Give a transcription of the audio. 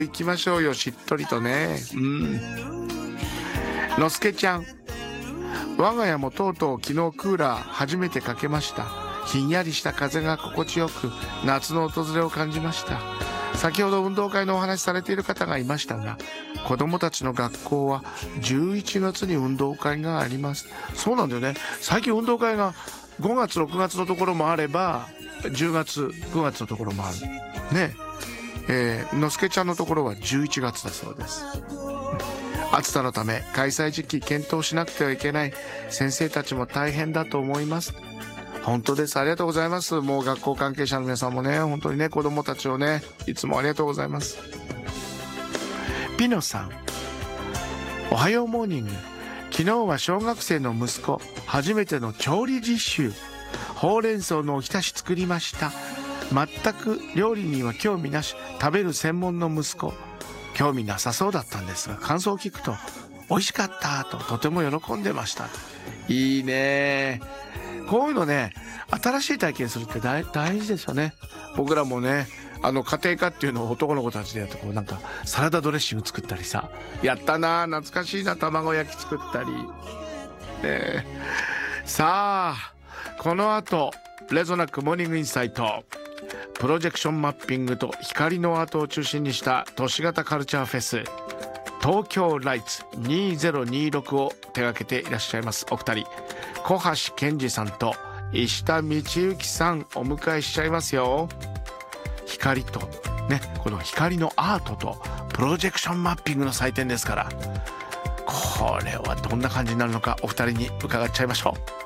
行きましょうよ、しっとりとね。のすけちゃん、我が家もとうとう昨日クーラー初めてかけました。ひんやりした風が心地よく、夏の訪れを感じました。先ほど運動会のお話しされている方がいましたが、子供たちの学校は11月に運動会があります。そうなんだよね。最近運動会が5月6月のところもあれば、10月9月のところもあるね。のすけちゃんのところは11月だそうです。暑さのため開催時期検討しなくてはいけない。先生たちも大変だと思います。本当です。ありがとうございます。もう学校関係者の皆さんもね、本当にね、子供たちをね、いつもありがとうございます。ピノさん、おはようモーニング。昨日は小学生の息子、初めての調理実習。ほうれん草のおひたし作りました。全く料理には興味なし、食べる専門の息子。興味なさそうだったんですが、感想を聞くと、美味しかったととても喜んでました。いいね。こういうのね、新しい体験するって大事ですよね。僕らもね、家庭科っていうのを男の子たちでやってなんかサラダドレッシング作ったりさ、やったな、懐かしいな。卵焼き作ったり、さあこの後レゾナックモーニングインサイト、プロジェクションマッピングと光のアートを中心にした都市型カルチャーフェス、東京ライツ2026を手掛けていらっしゃいますお二人、小橋健二さんと石田道之さんお迎えしちゃいますよ。光とね、この光のアートとプロジェクションマッピングの祭典ですから、これはどんな感じになるのかお二人に伺っちゃいましょう。